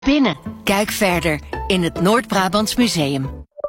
Binnen. Kijk verder in het Noord-Brabants Museum.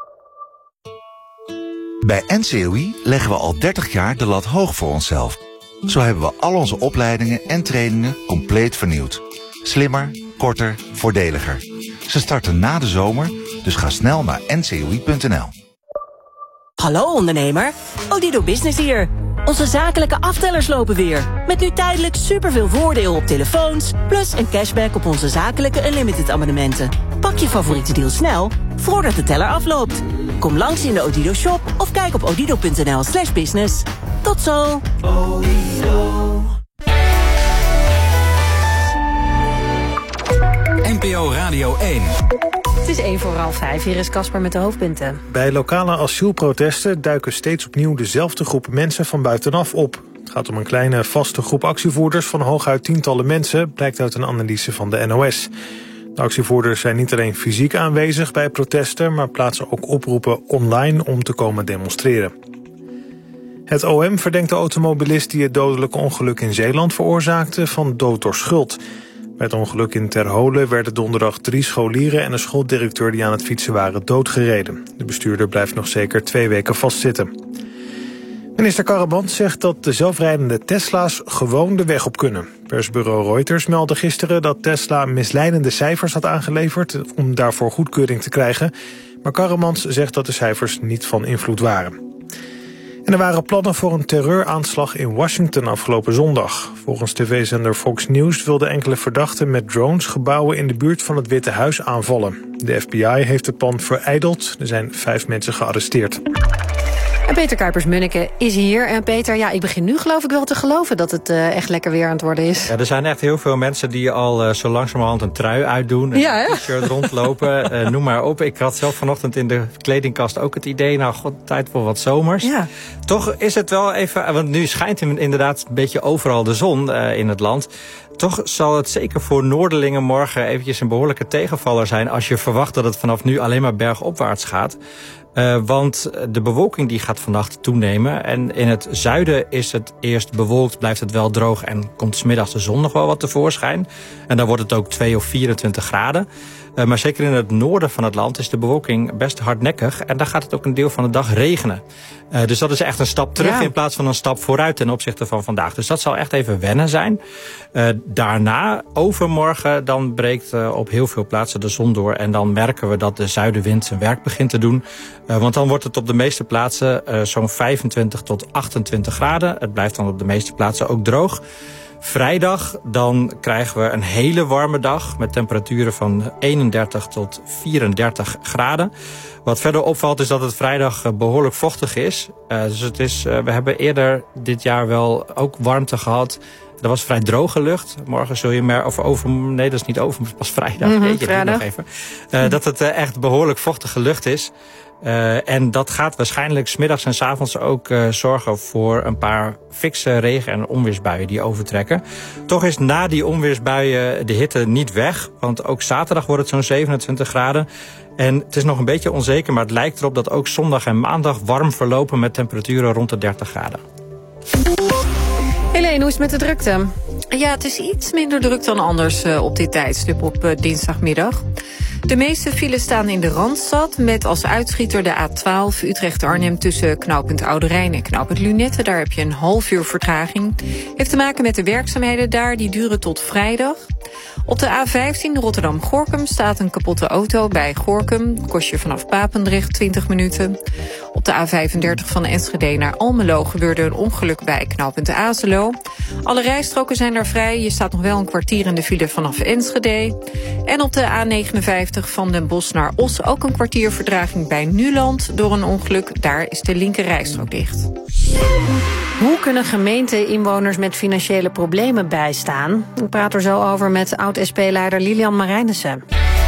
Bij NCOI leggen we al 30 jaar de lat hoog voor onszelf. Zo hebben we al onze opleidingen en trainingen compleet vernieuwd. Slimmer, korter, voordeliger. Ze starten na de zomer, dus ga snel naar ncoi.nl. Hallo ondernemer, Odido Business hier. Onze zakelijke aftellers lopen weer. Met nu tijdelijk superveel voordeel op telefoons, plus een cashback op onze zakelijke unlimited abonnementen. Pak je favoriete deal snel, voordat de teller afloopt. Kom langs in de Odido shop of kijk op odido.nl/business. Tot zo! NPO Radio 1. Het is 5:01. Hier is Casper met de hoofdpunten. Bij lokale asielprotesten duiken steeds opnieuw dezelfde groepen mensen van buitenaf op. Het gaat om een kleine vaste groep actievoerders van hooguit tientallen mensen, blijkt uit een analyse van de NOS. De actievoerders zijn niet alleen fysiek aanwezig bij protesten, maar plaatsen ook oproepen online om te komen demonstreren. Het OM verdenkt de automobilist die het dodelijke ongeluk in Zeeland veroorzaakte van dood door schuld. Bij het ongeluk in Terholen werden donderdag 3 scholieren en een schooldirecteur die aan het fietsen waren doodgereden. De bestuurder blijft nog zeker 2 weken vastzitten. Minister Karremans zegt dat de zelfrijdende Tesla's gewoon de weg op kunnen. Persbureau Reuters meldde gisteren dat Tesla misleidende cijfers had aangeleverd om daarvoor goedkeuring te krijgen. Maar Karremans zegt dat de cijfers niet van invloed waren. En er waren plannen voor een terreuraanslag in Washington afgelopen zondag. Volgens tv-zender Fox News wilden enkele verdachten met drones gebouwen in de buurt van het Witte Huis aanvallen. De FBI heeft het plan verijdeld. Er zijn 5 mensen gearresteerd. En Peter Kuipers-Munneke is hier. En Peter, ja, ik begin nu geloof ik wel te geloven dat het echt lekker weer aan het worden is. Ja, er zijn echt heel veel mensen die al zo langzamerhand een trui uitdoen. En een t-shirt rondlopen, noem maar op. Ik had zelf vanochtend in de kledingkast ook het idee, nou god, tijd voor wat zomers. Ja. Toch is het wel even, want nu schijnt inderdaad een beetje overal de zon in het land. Toch zal het zeker voor Noorderlingen morgen eventjes een behoorlijke tegenvaller zijn als je verwacht dat het vanaf nu alleen maar bergopwaarts gaat. Want de bewolking die gaat vannacht toenemen. En in het zuiden is het eerst bewolkt, blijft het wel droog en komt 's middags de zon nog wel wat tevoorschijn. En dan wordt het ook 2 of 24 graden. Maar zeker in het noorden van het land is de bewolking best hardnekkig. En daar gaat het ook een deel van de dag regenen. Dus dat is echt een stap terug in plaats van een stap vooruit ten opzichte van vandaag. Dus dat zal echt even wennen zijn. Daarna, overmorgen, dan breekt op heel veel plaatsen de zon door. En dan merken we dat de zuidenwind zijn werk begint te doen. Want dan wordt het op de meeste plaatsen zo'n 25 tot 28 graden. Het blijft dan op de meeste plaatsen ook droog. Vrijdag, dan krijgen we een hele warme dag met temperaturen van 31 tot 34 graden. Wat verder opvalt is dat het vrijdag behoorlijk vochtig is. Dus we hebben eerder dit jaar wel ook warmte gehad. Er was vrij droge lucht. Morgen zul je nee, dat is niet over, pas vrijdag. Weet je vrijdag. Nog even. Dat het echt behoorlijk vochtige lucht is. En dat gaat waarschijnlijk 's middags en 's avonds ook zorgen voor een paar fikse regen- en onweersbuien die overtrekken. Toch is na die onweersbuien de hitte niet weg. Want ook zaterdag wordt het zo'n 27 graden. En het is nog een beetje onzeker, maar het lijkt erop dat ook zondag en maandag warm verlopen met temperaturen rond de 30 graden. Helene, hoe is het met de drukte? Ja, het is iets minder druk dan anders op dit tijdstip op dinsdagmiddag. De meeste files staan in de Randstad, met als uitschieter de A12 Utrecht-Arnhem tussen knooppunt Oude Rijn en knooppunt Lunette. Daar heb je een half uur vertraging. Heeft te maken met de werkzaamheden daar, die duren tot vrijdag. Op de A15 Rotterdam-Gorinchem staat een kapotte auto bij Gorinchem. Kost je vanaf Papendrecht 20 minuten. Op de A35 van Enschede naar Almelo gebeurde een ongeluk bij knooppunt Azelo. Alle rijstroken zijn daar vrij. Je staat nog wel een kwartier in de file vanaf Enschede. En op de A59 van Den Bosch naar Os ook een kwartier vertraging bij Nuland door een ongeluk. Daar is de linker rijstrook dicht. Hoe kunnen gemeenten inwoners met financiële problemen bijstaan? Ik praat er zo over met oud-SP-leider Lilian Marijnissen.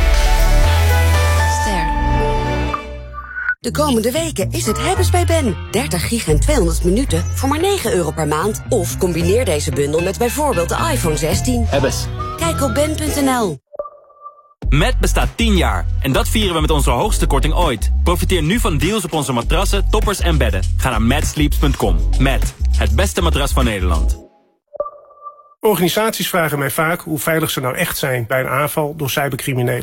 De komende weken is het hebben's bij Ben. 30 gig en 200 minuten voor maar €9 per maand. Of combineer deze bundel met bijvoorbeeld de iPhone 16. Hebbes. Kijk op ben.nl. Met bestaat 10 jaar. En dat vieren we met onze hoogste korting ooit. Profiteer nu van deals op onze matrassen, toppers en bedden. Ga naar matsleeps.com. Met, het beste matras van Nederland. Organisaties vragen mij vaak hoe veilig ze nou echt zijn bij een aanval door cybercriminelen.